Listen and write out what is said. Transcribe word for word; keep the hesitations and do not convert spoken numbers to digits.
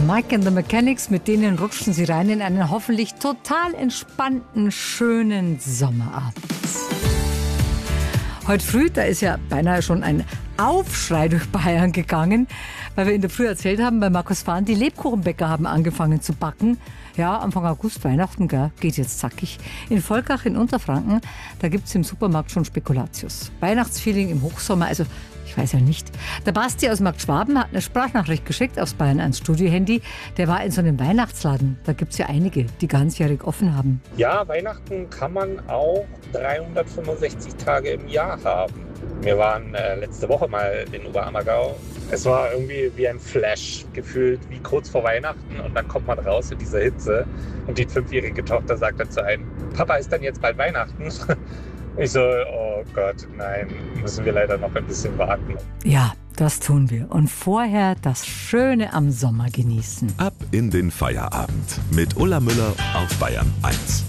Mike and the Mechanics, mit denen rutschen Sie rein in einen hoffentlich total entspannten, schönen Sommerabend. Heute früh, da ist ja beinahe schon ein Aufschrei durch Bayern gegangen, weil wir in der Früh erzählt haben, bei Markus Fahn, die Lebkuchenbäcker haben angefangen zu backen. Ja, Anfang August, Weihnachten, gell, geht jetzt zackig. In Volkach in Unterfranken, da gibt es im Supermarkt schon Spekulatius. Weihnachtsfeeling im Hochsommer, also ich weiß ja nicht. Der Basti aus Markt Schwaben hat eine Sprachnachricht geschickt aufs Bayern eins Studio-Handy. Der war in so einem Weihnachtsladen. Da gibt es ja einige, die ganzjährig offen haben. Ja, Weihnachten kann man auch dreihundertfünfundsechzig Tage im Jahr haben. Wir waren äh, letzte Woche mal in Oberammergau. Es war irgendwie wie ein Flash, gefühlt wie kurz vor Weihnachten. Und dann kommt man raus in dieser Hitze. Und die fünfjährige Tochter sagt dann zu einem, Papa, ist dann jetzt bald Weihnachten? Ich so, oh Gott, nein, müssen wir leider noch ein bisschen warten. Ja, das tun wir. Und vorher das Schöne am Sommer genießen. Ab in den Feierabend mit Ulla Müller auf Bayern eins.